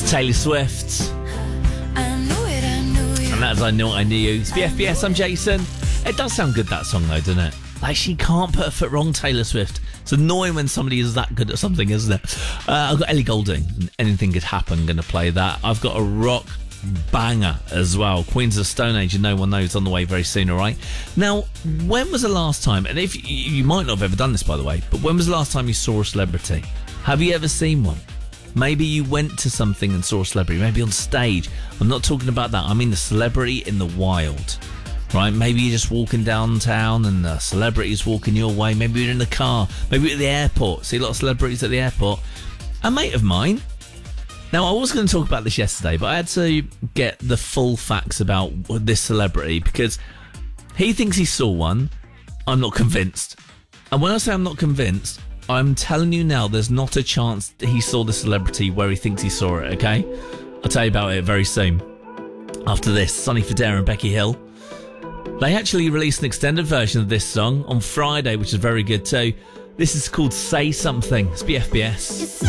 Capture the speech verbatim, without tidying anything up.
Taylor Swift. I knew it, I knew you. And that's I Knew It, I Knew You. It's B F B S, I'm Jason. It does sound good, that song, though, doesn't it? Like, she can't put a foot wrong, Taylor Swift. It's annoying when somebody is that good at something, isn't it? Uh, I've got Ellie Goulding. Anything Could Happen, going to play that. I've got a rock banger as well. Queens of Stone Age, and No One Knows, on the way very soon, all right? Now, when was the last time, and if you, you might not have ever done this, by the way, but when was the last time you saw a celebrity? Have you ever seen one? Maybe you went to something and saw a celebrity, maybe on stage. I'm not talking about that. I mean the celebrity in the wild, right? Maybe you're just walking downtown and the celebrity's walking your way. Maybe you're in the car. Maybe you're at the airport. See a lot of celebrities at the airport. A mate of mine. Now, I was going to talk about this yesterday, but I had to get the full facts about this celebrity because he thinks he saw one. I'm not convinced. And when I say I'm not convinced, I'm telling you now, there's not a chance he saw the celebrity where he thinks he saw it, okay? I'll tell you about it very soon. After this, Sonny Fodera and Becky Hill. They actually released an extended version of this song on Friday, which is very good too. This is called Say Something. It's B F B S.